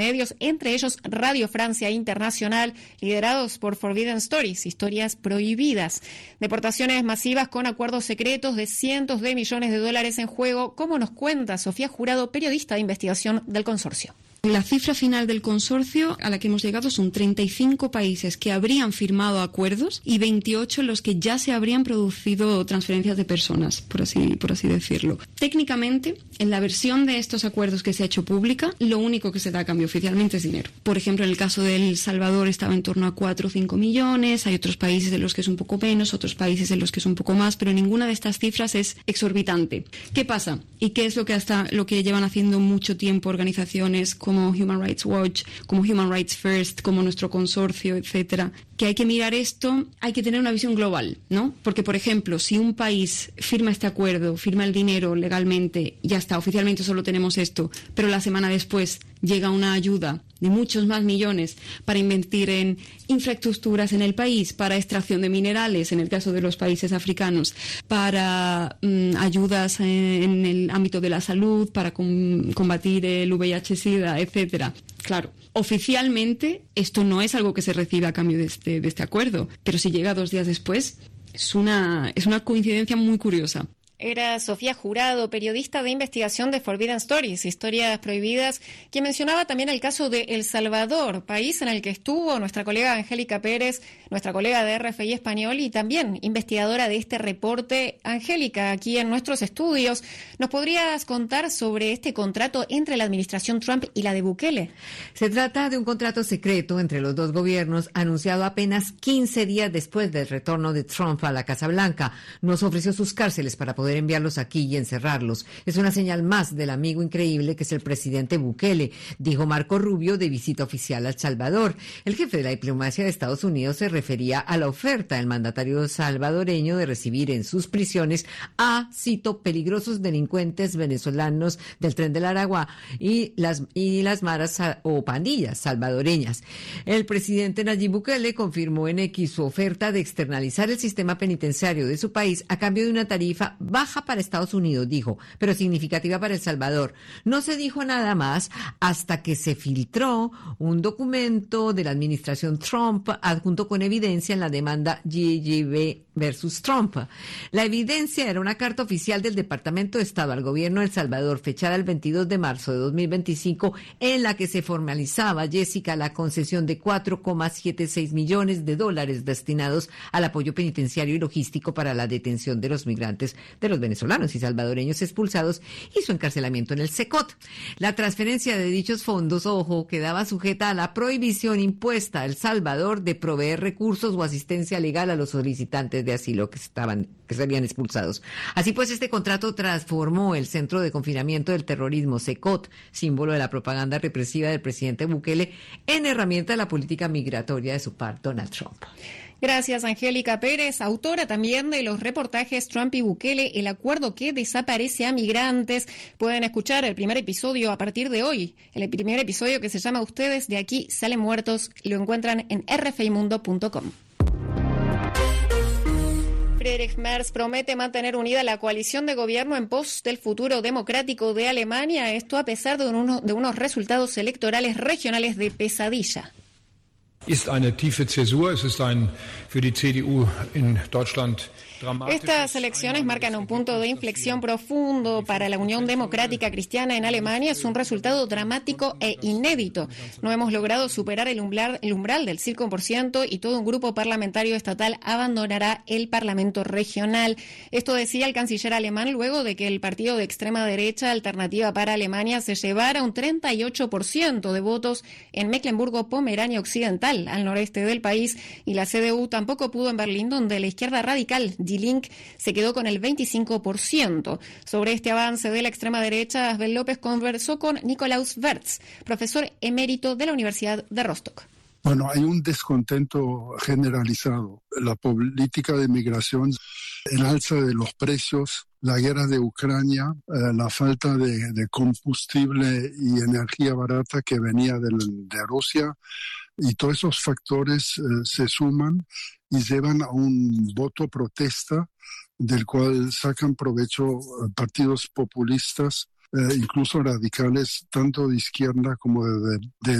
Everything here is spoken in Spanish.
medios, entre ellos Radio Francia Internacional, liderados por Forbidden Stories, historias prohibidas. Deportaciones masivas con acuerdos secretos de cientos de millones de dólares en juego, como nos cuenta Sofía Jurado, periodista de investigación del consorcio. La cifra final del consorcio a la que hemos llegado son 35 países que habrían firmado acuerdos y 28 en los que ya se habrían producido transferencias de personas, por así decirlo. Técnicamente, en la versión de estos acuerdos que se ha hecho pública, lo único que se da a cambio oficialmente es dinero. Por ejemplo, en el caso de El Salvador estaba en torno a 4 o 5 millones, hay otros países en los que es un poco menos, otros países en los que es un poco más, pero ninguna de estas cifras es exorbitante. ¿Qué pasa? ¿Y qué es lo que llevan haciendo mucho tiempo organizaciones como Human Rights Watch, como Human Rights First, como nuestro consorcio, etcétera? Que hay que mirar esto, hay que tener una visión global, ¿no? Porque, por ejemplo, si un país firma este acuerdo, firma el dinero legalmente, ya está, oficialmente solo tenemos esto, pero la semana después llega una ayuda de muchos más millones para invertir en infraestructuras en el país, para extracción de minerales, en el caso de los países africanos, para ayudas en el ámbito de la salud, para combatir el VIH-Sida, etcétera. Claro, oficialmente esto no es algo que se recibe a cambio de este acuerdo, pero si llega 2 días después, es una coincidencia muy curiosa. Era Sofía Jurado, periodista de investigación de Forbidden Stories, historias prohibidas, quien mencionaba también el caso de El Salvador, país en el que estuvo nuestra colega Angélica Pérez, nuestra colega de RFI Español y también investigadora de este reporte. Angélica, aquí en nuestros estudios, ¿nos podrías contar sobre este contrato entre la administración Trump y la de Bukele? Se trata de un contrato secreto entre los dos gobiernos, anunciado apenas 15 días después del retorno de Trump a la Casa Blanca. Nos ofreció sus cárceles para poder enviarlos aquí y encerrarlos. Es una señal más del amigo increíble que es el presidente Bukele, dijo Marco Rubio de visita oficial a El Salvador. El jefe de la diplomacia de Estados Unidos se refería a la oferta del mandatario salvadoreño de recibir en sus prisiones a, cito, peligrosos delincuentes venezolanos del Tren del Aragua y las maras o pandillas salvadoreñas. El presidente Nayib Bukele confirmó en X su oferta de externalizar el sistema penitenciario de su país a cambio de una tarifa baja para Estados Unidos, dijo, pero significativa para El Salvador. No se dijo nada más hasta que se filtró un documento de la administración Trump adjunto con evidencia en la demanda GGB versus Trump. La evidencia era una carta oficial del Departamento de Estado al gobierno de El Salvador, fechada el 22 de marzo de 2025, en la que se formalizaba, Jessica, la concesión de $4,76 millones destinados al apoyo penitenciario y logístico para la detención de los migrantes, de los venezolanos y salvadoreños expulsados, y su encarcelamiento en el SECOT. La transferencia de dichos fondos, ojo, quedaba sujeta a la prohibición impuesta a El Salvador de proveer recursos o asistencia legal a los solicitantes de asilo que se habían expulsados. Así pues, este contrato transformó el centro de confinamiento del terrorismo, SECOT, símbolo de la propaganda represiva del presidente Bukele, en herramienta de la política migratoria de su par, Donald Trump. Gracias, Angélica Pérez, autora también de los reportajes Trump y Bukele, el acuerdo que desaparece a migrantes. Pueden escuchar el primer episodio a partir de hoy, el primer episodio que se llama Ustedes de aquí salen muertos, y lo encuentran en rfimundo.com. Friedrich Merz promete mantener unida la coalición de gobierno en pos del futuro democrático de Alemania, esto a pesar de unos resultados electorales regionales de pesadilla. Ist eine tiefe Zäsur, es ist für die CDU in Deutschland. Estas elecciones marcan un punto de inflexión profundo para la Unión Democrática Cristiana en Alemania. Es un resultado dramático e inédito. No hemos logrado superar el umbral del 5% y todo un grupo parlamentario estatal abandonará el Parlamento regional. Esto decía el canciller alemán luego de que el partido de extrema derecha Alternativa para Alemania se llevara un 38% de votos en Mecklemburgo-Pomerania Occidental, al noreste del país, y la CDU tampoco pudo en Berlín, donde la izquierda radical Die Linke se quedó con el 25%. Sobre este avance de la extrema derecha, Asbel López conversó con Nikolaus Wertz, profesor emérito de la Universidad de Rostock. Bueno, hay un descontento generalizado. La política de migración, el alza de los precios, la guerra de Ucrania, la falta de combustible y energía barata que venía de Rusia, y todos esos factores se suman y llevan a un voto protesta del cual sacan provecho partidos populistas incluso radicales, tanto de izquierda como de